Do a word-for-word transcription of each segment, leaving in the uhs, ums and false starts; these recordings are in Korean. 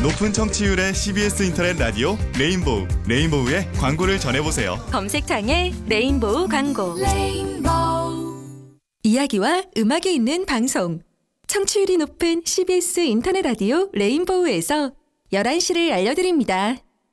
높은 청취율의 씨비에스 인터넷 라디오 레인보우, 레인보우의 광고를 전해보세요. 검색창에 레인보우 광고. 레인보우. 이야기와 음악이 있는 방송. 청취율이 높은 씨비에스 인터넷 라디오 레인보우에서 열한 시를 알려드립니다.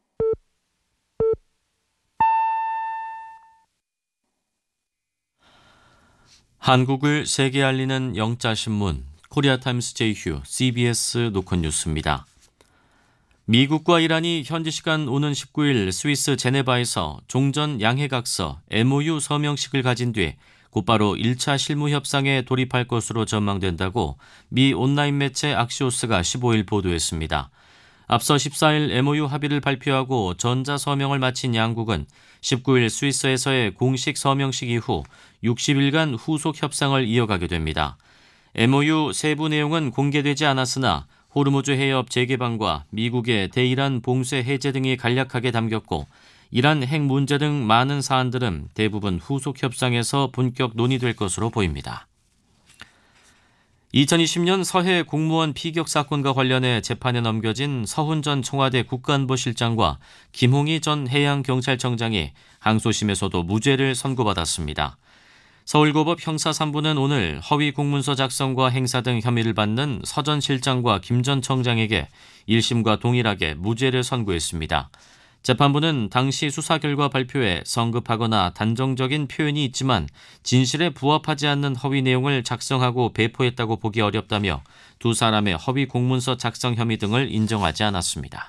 한국을 세계에 알리는 영자신문 코리아타임스 제이휴 씨비에스 노컷 뉴스입니다. 미국과 이란이 현지 시간 오는 십구 일 스위스 제네바에서 종전 양해각서 엠오유 서명식을 가진 뒤 곧바로 일 차 실무 협상에 돌입할 것으로 전망된다고 미 온라인 매체 악시오스가 십오 일 보도했습니다. 앞서 십사 일 엠오유 합의를 발표하고 전자서명을 마친 양국은 십구 일 스위스에서의 공식 서명식 이후 육십 일간 후속 협상을 이어가게 됩니다. 엠오유 세부 내용은 공개되지 않았으나 호르무즈 해협 재개방과 미국의 대이란 봉쇄 해제 등이 간략하게 담겼고 이란 핵 문제 등 많은 사안들은 대부분 후속 협상에서 본격 논의될 것으로 보입니다. 이천이십 년 서해 공무원 피격 사건과 관련해 재판에 넘겨진 서훈 전 청와대 국가안보실장과 김홍희 전 해양경찰청장이 항소심에서도 무죄를 선고받았습니다. 서울고법 형사 삼 부는 오늘 허위 공문서 작성과 행사 등 혐의를 받는 서 전 실장과 김 전 청장에게 일 심과 동일하게 무죄를 선고했습니다. 재판부는 당시 수사 결과 발표에 성급하거나 단정적인 표현이 있지만 진실에 부합하지 않는 허위 내용을 작성하고 배포했다고 보기 어렵다며 두 사람의 허위 공문서 작성 혐의 등을 인정하지 않았습니다.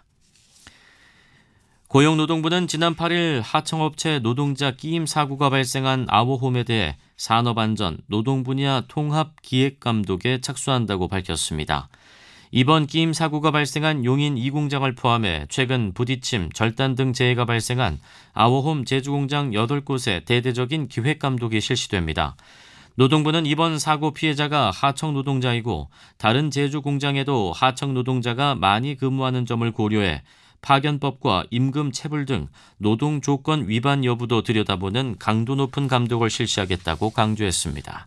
고용노동부는 지난 팔 일 하청업체 노동자 끼임 사고가 발생한 아워홈에 대해 산업안전, 노동분야 통합기획감독에 착수한다고 밝혔습니다. 이번 끼임 사고가 발생한 용인 이 공장을 포함해 최근 부딪힘, 절단 등 재해가 발생한 아워홈 제주공장 여덟 곳에 대대적인 기획감독이 실시됩니다. 노동부는 이번 사고 피해자가 하청 노동자이고 다른 제주 공장에도 하청 노동자가 많이 근무하는 점을 고려해 파견법과 임금 체불 등 노동 조건 위반 여부도 들여다보는 강도 높은 감독을 실시하겠다고 강조했습니다.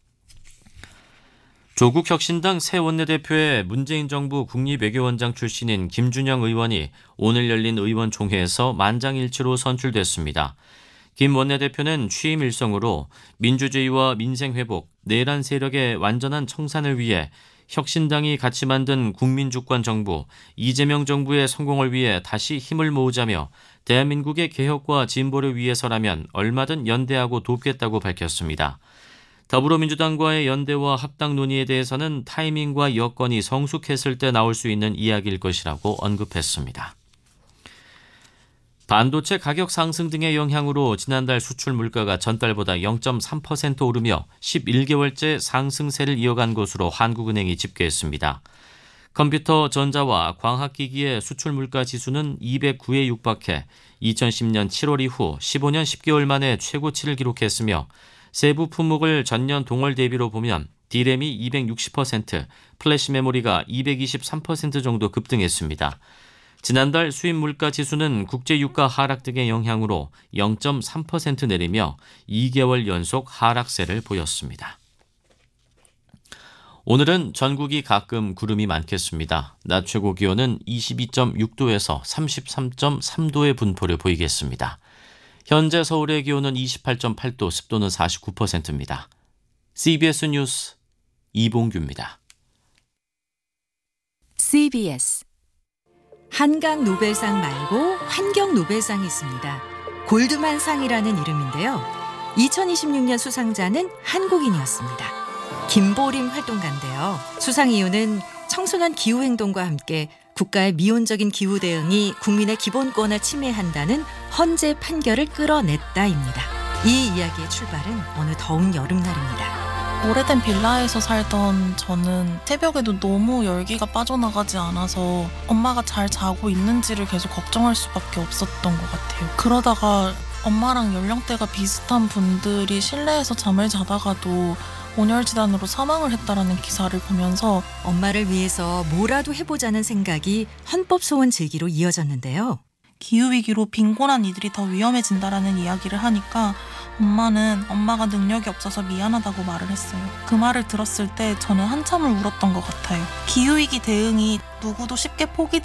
조국 혁신당 새 원내대표의 문재인 정부 국립외교원장 출신인 김준영 의원이 오늘 열린 의원총회에서 만장일치로 선출됐습니다. 김 원내대표는 취임 일성으로 민주주의와 민생회복, 내란 세력의 완전한 청산을 위해 혁신당이 같이 만든 국민주권 정부, 이재명 정부의 성공을 위해 다시 힘을 모으자며 대한민국의 개혁과 진보를 위해서라면 얼마든 연대하고 돕겠다고 밝혔습니다. 더불어민주당과의 연대와 합당 논의에 대해서는 타이밍과 여건이 성숙했을 때 나올 수 있는 이야기일 것이라고 언급했습니다. 반도체 가격 상승 등의 영향으로 지난달 수출 물가가 전달보다 영 점 삼 퍼센트 오르며 십일 개월째 상승세를 이어간 것으로 한국은행이 집계했습니다. 컴퓨터, 전자와 광학기기의 수출 물가 지수는 이백구에 육박해 이천십 년 칠월 이후 십오 년 십 개월 만에 최고치를 기록했으며 세부 품목을 전년 동월 대비로 보면 디램이 이백육십 퍼센트, 플래시 메모리가 이백이십삼 퍼센트 정도 급등했습니다. 지난달 수입 물가 지수는 국제 유가 하락 등의 영향으로 영 점 삼 퍼센트 내리며 이 개월 연속 하락세를 보였습니다. 오늘은 전국이 가끔 구름이 많겠습니다. 낮 최고 기온은 이십이 점 육 도에서 삼십삼 점 삼 도의 분포를 보이겠습니다. 현재 서울의 기온은 이십팔 점 팔 도, 습도는 사십구 퍼센트입니다. 씨비에스 뉴스 이봉규입니다. 씨비에스 한강 노벨상 말고 환경 노벨상이 있습니다. 골드만 상이라는 이름인데요. 이천이십육 년 수상자는 한국인이었습니다. 김보림 활동가인데요. 수상 이유는 청소년 기후행동과 함께 국가의 미온적인 기후 대응이 국민의 기본권을 침해한다는 헌재 판결을 끌어냈다입니다. 이 이야기의 출발은 어느 더운 여름날입니다. 오래된 빌라에서 살던 저는 새벽에도 너무 열기가 빠져나가지 않아서 엄마가 잘 자고 있는지를 계속 걱정할 수밖에 없었던 것 같아요. 그러다가 엄마랑 연령대가 비슷한 분들이 실내에서 잠을 자다가도 온열질환으로 사망을 했다라는 기사를 보면서 엄마를 위해서 뭐라도 해보자는 생각이 헌법소원 제기로 이어졌는데요. 기후위기로 빈곤한 이들이 더 위험해진다라는 이야기를 하니까 엄마는 엄마가 능력이 없어서 미안하다고 말을 했어요. 그 말을 들었을 때 저는 한참을 울었던 것 같아요. 기후위기 대응이 누구도 쉽게 포기되지